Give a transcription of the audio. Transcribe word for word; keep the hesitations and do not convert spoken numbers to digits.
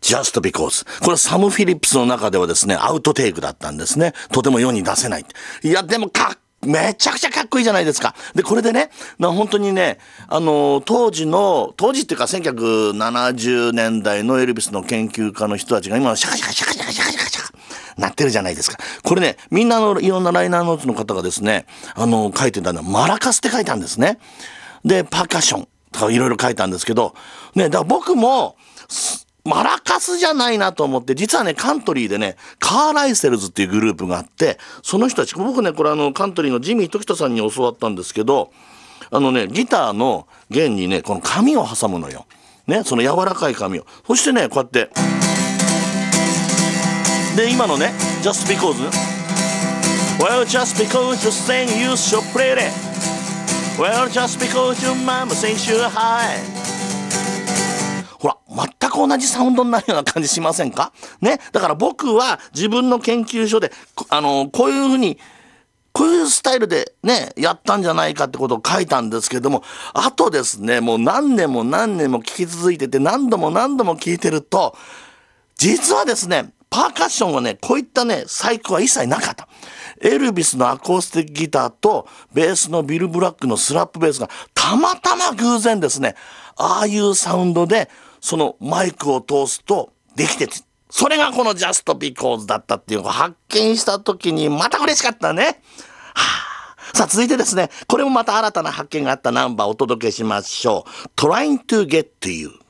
Just Because。これはサム・フィリップスの中ではですね、アウトテイクだったんですね。とても世に出せない。いや、でもかっめちゃくちゃかっこいいじゃないですか。で、これでね、な本当にね、あの、当時の、当時っていうかせんきゅうひゃくななじゅうねんだいのエルビスの研究家の人たちが今、シャカシャカシャカシャカシャカシャカシャカなってるじゃないですか。これね、みんなのいろんなライナーノーツの方がですね、あの、書いてたのはマラカスって書いたんですね。で、パーカッションとかいろいろ書いたんですけど、ね、だから僕も、マラカスじゃないなと思って、実はね、カントリーでね、カーライセルズっていうグループがあって、その人たち、僕ね、これあの、カントリーのジミー時人さんに教わったんですけど、あのね、ギターの弦にね、この紙を挟むのよ。ね、その柔らかい紙を。そしてね、こうやって。で、今のね、Just Because Well, just because you sing you so pretty Well, just because your mama sings you highほら、全く同じサウンドになるような感じしませんかね。だから僕は自分の研究所で、あの、こういうふうに、こういうスタイルでね、やったんじゃないかってことを書いたんですけども、あとですね、もう何年も何年も聞き続いてて、何度も何度も聞いてると、実はですね、パーカッションはね、こういったね、細工は一切なかった。エルビスのアコースティックギターとベースのビル・ブラックのスラップベースがたまたま偶然ですね、ああいうサウンドでそのマイクを通すとできてて、それがこの Just Because だったっていうのを発見した時にまた嬉しかったね。はあ、さあ続いてですね、これもまた新たな発見があったナンバーをお届けしましょう。Trying to Get to You。